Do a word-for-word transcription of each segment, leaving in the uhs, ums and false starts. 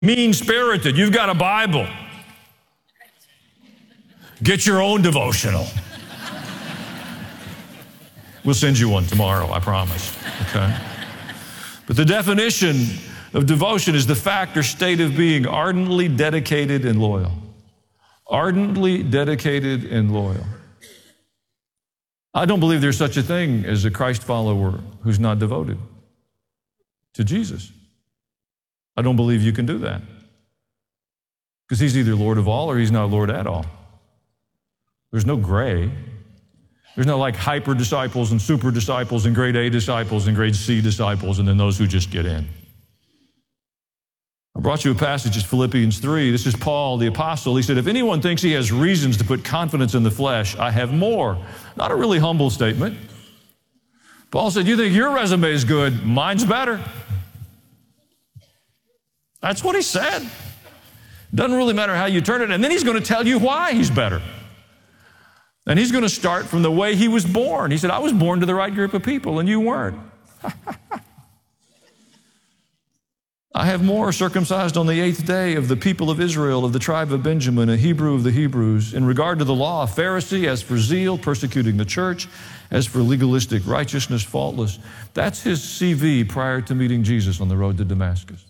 mean-spirited. You've got a Bible. Get your own devotional. We'll send you one tomorrow, I promise. Okay? But the definition of devotion is the fact or state of being ardently dedicated and loyal. Ardently dedicated and loyal. I don't believe there's such a thing as a Christ follower who's not devoted to Jesus. I don't believe you can do that. Because he's either Lord of all or he's not Lord at all. There's no gray. There's no like hyper disciples and super disciples and grade A disciples and grade C disciples and then those who just get in. I brought you a passage, it's Philippians three. This is Paul, the apostle. He said, if anyone thinks he has reasons to put confidence in the flesh, I have more. Not a really humble statement. Paul said, you think your resume is good, mine's better. That's what he said. Doesn't really matter how you turn it. And then he's going to tell you why he's better. And he's going to start from the way he was born. He said, I was born to the right group of people and you weren't. I have more, circumcised on the eighth day, of the people of Israel, of the tribe of Benjamin, a Hebrew of the Hebrews. In regard to the law, a Pharisee, as for zeal, persecuting the church, as for legalistic righteousness, faultless. That's his C V prior to meeting Jesus on the road to Damascus.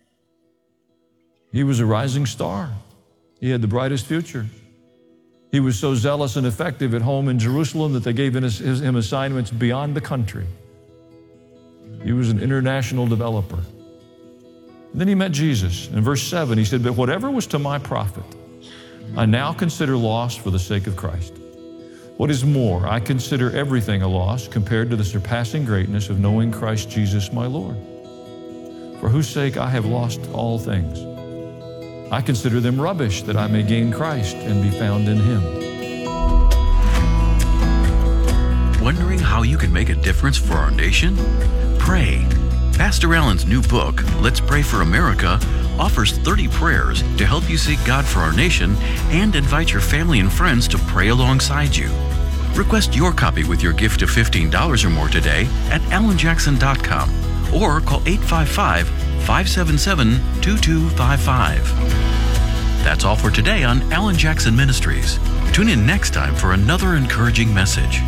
He was a rising star. He had the brightest future. He was so zealous and effective at home in Jerusalem that they gave him assignments beyond the country. He was an international developer. And then he met Jesus. In verse seven, he said, but whatever was to my profit, I now consider loss for the sake of Christ. What is more, I consider everything a loss compared to the surpassing greatness of knowing Christ Jesus my Lord, for whose sake I have lost all things. I consider them rubbish that I may gain Christ and be found in Him. Wondering how you can make a difference for our nation? Pray. Pastor Allen's new book, Let's Pray for America, offers thirty prayers to help you seek God for our nation and invite your family and friends to pray alongside you. Request your copy with your gift of fifteen dollars or more today at alan jackson dot com or call eight five five, five seven seven, two two five five. That's all for today on Alan Jackson Ministries. Tune in next time for another encouraging message.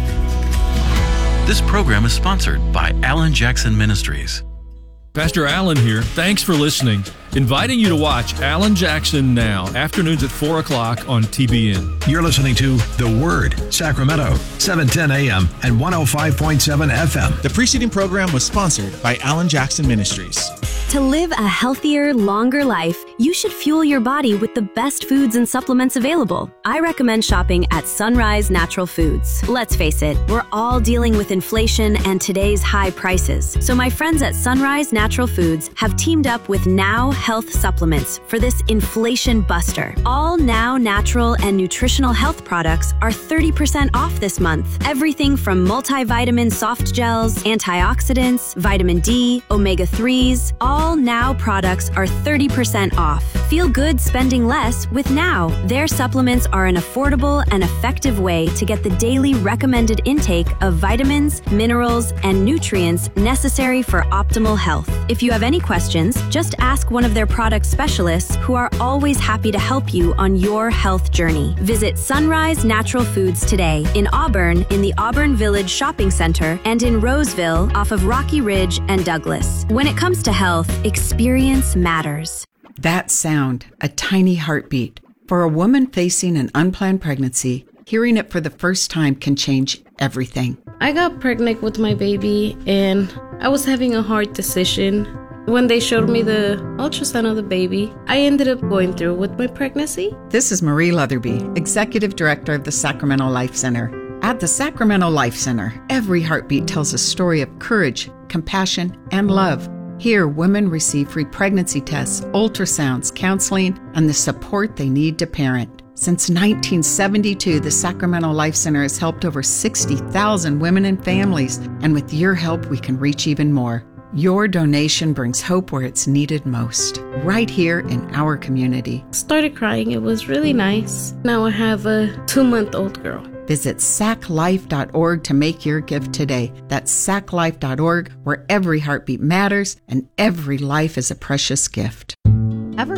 This program is sponsored by Alan Jackson Ministries. Pastor Allen here. Thanks for listening. Inviting you to watch Alan Jackson Now, afternoons at four o'clock on T B N. You're listening to The Word, Sacramento, seven ten a m and one oh five point seven F M. The preceding program was sponsored by Alan Jackson Ministries. To live a healthier, longer life, you should fuel your body with the best foods and supplements available. I recommend shopping at Sunrise Natural Foods. Let's face it, we're all dealing with inflation and today's high prices. So my friends at Sunrise Natural Foods have teamed up with Now Health Supplements for this inflation buster. All Now natural and nutritional health products are thirty percent off this month. Everything from multivitamin soft gels, antioxidants, vitamin D, omega threes, all All Now products are thirty percent off. Feel good spending less with Now. Their supplements are an affordable and effective way to get the daily recommended intake of vitamins, minerals, and nutrients necessary for optimal health. If you have any questions, just ask one of their product specialists who are always happy to help you on your health journey. Visit Sunrise Natural Foods today in Auburn in the Auburn Village Shopping Center and in Roseville off of Rocky Ridge and Douglas. When it comes to health, experience matters. That sound, a tiny heartbeat. For a woman facing an unplanned pregnancy, hearing it for the first time can change everything. I got pregnant with my baby and I was having a hard decision. When they showed me the ultrasound of the baby, I ended up going through with my pregnancy. This is Marie Leatherby, Executive Director of the Sacramento Life Center. At the Sacramento Life Center, every heartbeat tells a story of courage, compassion, and love. Here, women receive free pregnancy tests, ultrasounds, counseling, and the support they need to parent. Since nineteen seventy-two, the Sacramento Life Center has helped over sixty thousand women and families, and with your help, we can reach even more. Your donation brings hope where it's needed most, right here in our community. Started crying. It was really nice. Now I have a two-month-old girl. Visit sac life dot org to make your gift today. That's sac life dot org, where every heartbeat matters and every life is a precious gift.